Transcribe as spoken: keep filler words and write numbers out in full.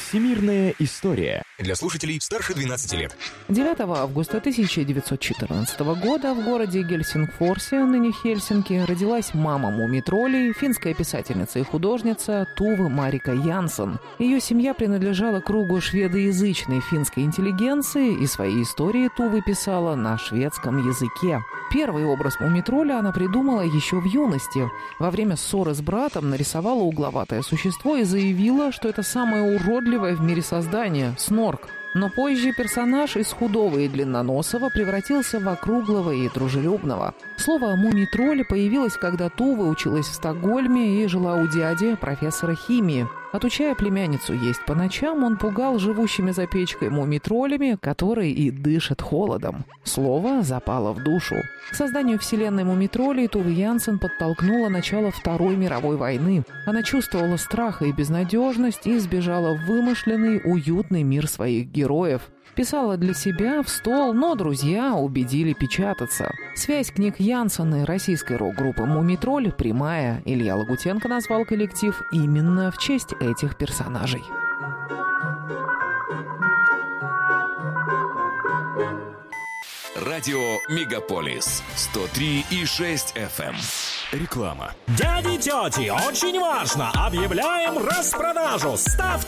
Всемирная история. Для слушателей старше двенадцати лет. девятого августа тысяча девятьсот четырнадцатого года в городе Гельсингфорсе, ныне Хельсинки, родилась мама мумий-троллей, финская писательница и художница Туве Марика Янсен. Ее семья принадлежала кругу шведоязычной финской интеллигенции, и свои истории Туве писала на шведском языке. Первый образ мумий-тролля она придумала еще в юности. Во время ссоры с братом нарисовала угловатое существо и заявила, что это самое уродливое в мире создание – снорк. Но позже персонаж из худого и длинноносого превратился в округлого и дружелюбного. Слово «мумий-тролль» появилось, когда Туве училась в Стокгольме и жила у дяди, профессора химии. Отучая племянницу есть по ночам, он пугал живущими за печкой мумий-троллями, которые и дышат холодом. Слово запало в душу. К созданию вселенной мумий-троллей Туве Янсен подтолкнула начало Второй мировой войны. Она чувствовала страх и безнадежность и сбежала в вымышленный, уютный мир своих героев. Писала для себя в стол, но друзья убедили печататься. Связь книг Янсен и российской рок-группы «Мумий-тролль» прямая. Илья Лагутенко назвал коллектив именно в честь этих персонажей. Радио Мегаполис сто три и шесть эф эм. Реклама. Дяди, тети, очень важно! Объявляем распродажу! Ставьте